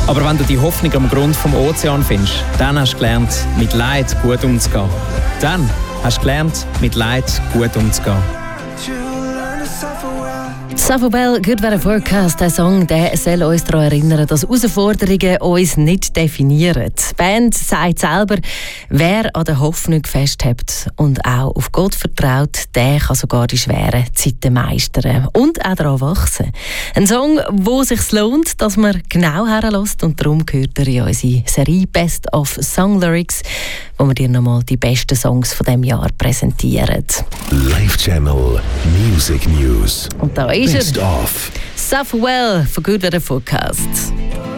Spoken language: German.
Aber wenn du die Hoffnung am Grund vom Ozean findest, dann hast du gelernt, mit Leid gut umzugehen. Dann hast du gelernt, mit Leid gut umzugehen. Suffer Bell, Good Weather Forecast, der Song, der soll uns daran erinnern, dass Herausforderungen uns nicht definieren. Die Band sagt selber, wer an der Hoffnung festhält und auch auf Gott vertraut, der kann sogar die schweren Zeiten meistern und auch daran wachsen. Ein Song, wo es sich lohnt, dass man genau herlässt, und darum gehört er in unsere Serie Best of Song Lyrics, wo wir dir nochmal die besten Songs von diesem Jahr präsentieren. Live Channel Music News. Und da ist Best of Suffer Well von Good Weather Forecast.